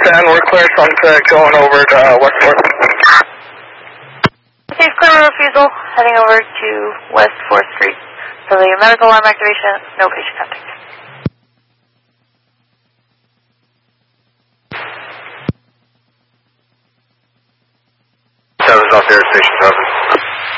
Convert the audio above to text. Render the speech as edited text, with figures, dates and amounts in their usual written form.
10, we're clear Sunset going over to West 4th. Safe clear refusal, heading over to West 4th Street. So the medical alarm activation, no patient contact. Seven's off there, Station 7.